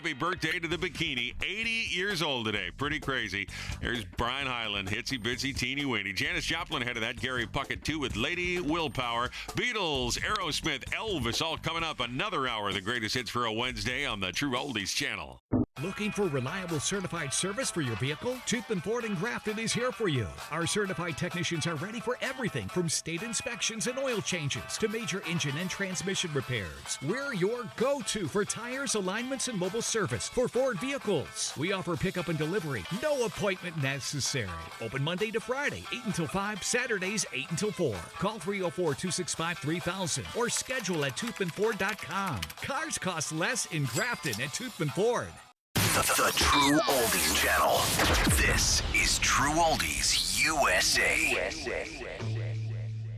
happy birthday to the bikini. 80 years old today. Pretty crazy. There's Brian Hyland, Hitsy Bitsy Teeny Weeny. Janis Joplin ahead of that. Gary Puckett, too, with Lady Willpower. Beatles, Aerosmith, Elvis, all coming up. Another hour of the greatest hits for a Wednesday on the True Oldies channel. Looking for reliable certified service for your vehicle? Toothman Ford in Grafton is here for you. Our certified technicians are ready for everything from state inspections and oil changes to major engine and transmission repairs. We're your go-to for tires, alignments, and mobile service for Ford vehicles. We offer pickup and delivery. No appointment necessary. Open Monday to Friday, 8 until 5, Saturdays, 8 until 4. Call 304-265-3000 or schedule at toothmanford.com. Cars cost less in Grafton at Toothman Ford. The True Oldies channel. This is True Oldies USA.